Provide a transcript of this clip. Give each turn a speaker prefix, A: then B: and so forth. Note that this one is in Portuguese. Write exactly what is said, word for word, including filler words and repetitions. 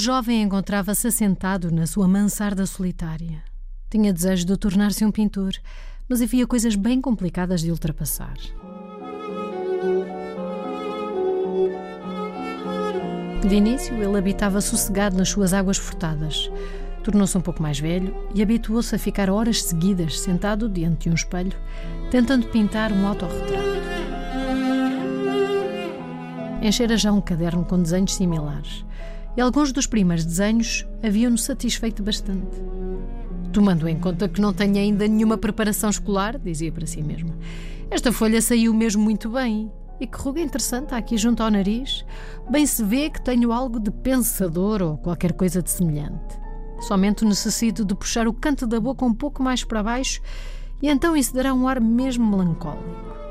A: jovem encontrava-se assentado na sua mansarda solitária. Tinha desejo de tornar-se um pintor, mas havia coisas bem complicadas de ultrapassar. De início, ele habitava sossegado nas suas águas furtadas. Tornou-se um pouco mais velho e habituou-se a ficar horas seguidas sentado diante de um espelho, tentando pintar um autorretrato. Enchera já um caderno com desenhos similares, e alguns dos primeiros desenhos haviam-no satisfeito bastante. Tomando em conta que não tenho ainda nenhuma preparação escolar, dizia para si mesmo, esta folha saiu mesmo muito bem. E que ruga interessante há aqui junto ao nariz. Bem se vê que tenho algo de pensador ou qualquer coisa de semelhante. Somente necessito de puxar o canto da boca um pouco mais para baixo e então isso dará um ar mesmo melancólico.